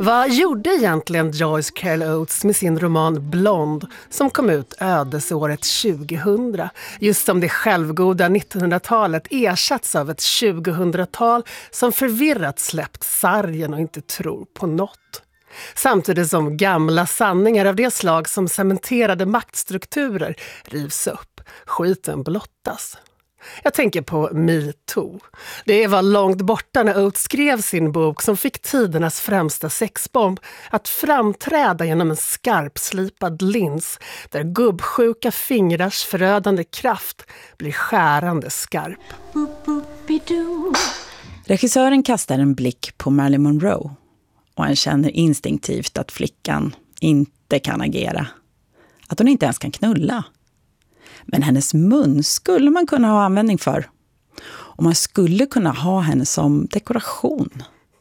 Vad gjorde egentligen Joyce Carol Oates med sin roman Blond som kom ut ödesåret 2000? Just som det självgoda 1900-talet ersatts av ett 2000-tal som förvirrat släppt sargen och inte tror på något. Samtidigt som gamla sanningar av det slag som cementerade maktstrukturer rivs upp, skiten blottas. Jag tänker på MeToo. Det var långt borta när Oates skrev sin bok som fick tidernas främsta sexbomb att framträda genom en skarpslipad lins där gubbsjuka fingrars förödande kraft blir skärande skarp. Regissören kastar en blick på Marilyn Monroe och han känner instinktivt att flickan inte kan agera. Att hon inte ens kan knulla. Men hennes mun skulle man kunna ha användning för. Och man skulle kunna ha henne som dekoration.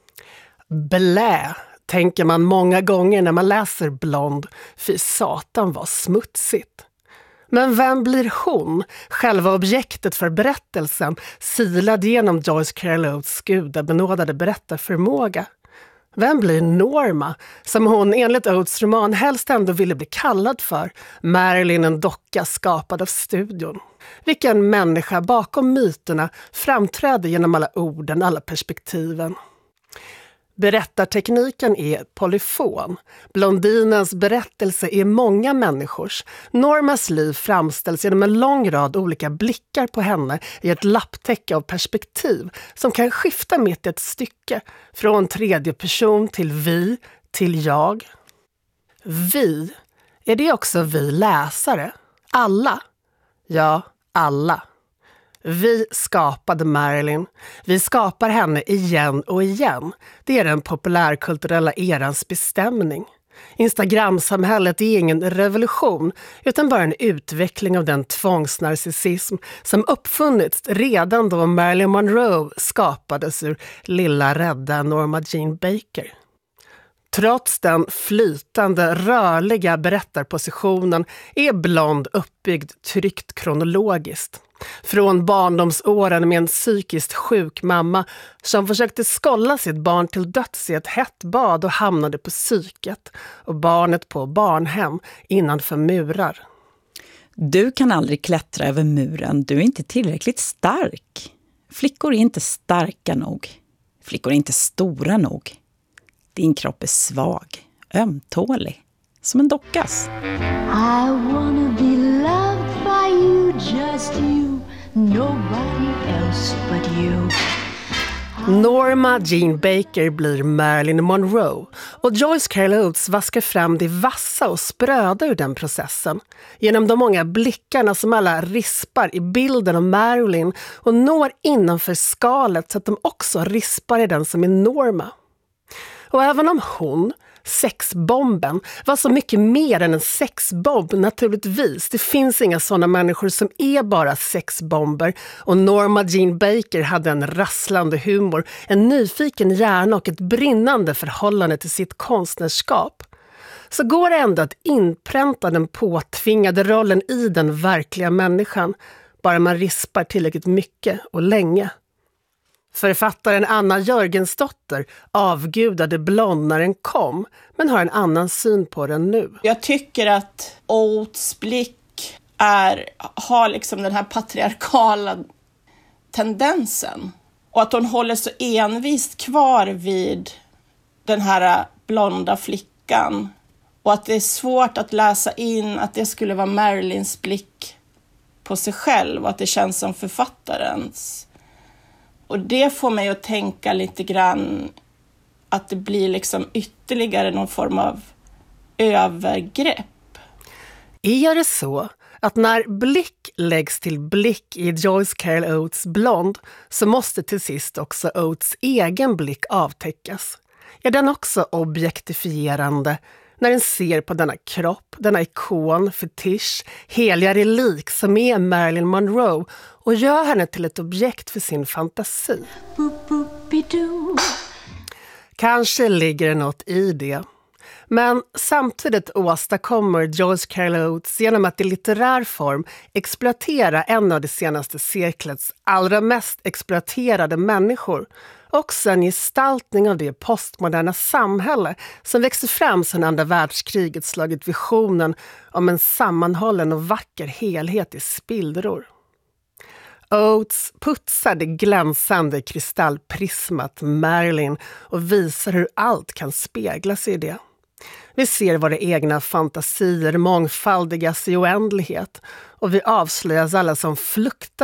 Blä, tänker man många gånger när man läser Blond. Fy satan vad smutsigt. Men vem blir hon, själva objektet för berättelsen, silad genom Joyce Carol Oates gudabenådade berättarförmåga? Vem blir Norma, som hon enligt Oates roman helst ändå ville bli kallad för, Marilyn en docka skapad av studion? Vilken människa bakom myterna framträder genom alla orden, alla perspektiven? Berättartekniken är polyfon. Blondinens berättelse är många människors. Normas liv framställs genom en lång rad olika blickar på henne i ett lapptäcke av perspektiv som kan skifta mitt i ett stycke, från tredje person till vi, till jag. Vi, är det också vi läsare? Alla? Ja, alla. Vi skapade Marilyn. Vi skapar henne igen och igen. Det är den populärkulturella erans bestämning. Instagramsamhället är ingen revolution utan bara en utveckling av den tvångsnarcissism som uppfunnits redan då Marilyn Monroe skapades ur lilla rädda Norma Jean Baker. Trots den flytande, rörliga berättarpositionen är Blond uppbyggd tryggt kronologiskt. Från barndomsåren med en psykiskt sjuk mamma som försökte skolla sitt barn till döds i ett hett bad och hamnade på psyket och barnet på barnhem innanför murar. Du kan aldrig klättra över muren, du är inte tillräckligt stark. Flickor är inte starka nog. Flickor är inte stora nog. Din kropp är svag, ömtålig, som en dockas. I wanna be loved by you, just you, nobody else but you. Norma Jean Baker blir Marilyn Monroe och Joyce Carol Oates vaskar fram det vassa och spröda ur den processen genom de många blickarna som alla rispar i bilden av Marilyn och når innanför skalet så att de också rispar i den som är Norma. Och även om hon, sexbomben, var så mycket mer än en sexbomb naturligtvis. Det finns inga sådana människor som är bara sexbomber. Och Norma Jean Baker hade en rasslande humor, en nyfiken hjärna och ett brinnande förhållande till sitt konstnärskap. Så går det ändå att inpränta den påtvingade rollen i den verkliga människan. Bara man rispar tillräckligt mycket och länge. Författaren Anna Jörgensdotter avgudade Blond när den kom, men har en annan syn på den nu. Jag tycker att Oates blick har liksom den här patriarkala tendensen. Och att hon håller så envist kvar vid den här blonda flickan. Och att det är svårt att läsa in att det skulle vara Marilyns blick på sig själv. Och att det känns som författarens. Och det får mig att tänka lite grann att det blir liksom ytterligare någon form av övergrepp. Är det så att när blick läggs till blick i Joyce Carol Oates Blond så måste till sist också Oates egen blick avtäckas? Är den också objektifierande när den ser på denna kropp, denna ikon, fetisch, heliga relik som är Marilyn Monroe och gör henne till ett objekt för sin fantasi? Kanske ligger det något i det. Men samtidigt åstadkommer Joyce Carol Oates genom att i litterär form exploatera en av det senaste seklets allra mest exploaterade människor också en gestaltning av det postmoderna samhälle som växer fram sedan andra världskriget slagit visionen om en sammanhållen och vacker helhet i spillror. Oates putsar det glänsande kristallprismat Marilyn och visar hur allt kan spegla sig i det. Vi ser våra egna fantasier mångfaldigas i oändlighet och vi avslöjas alla som fluktar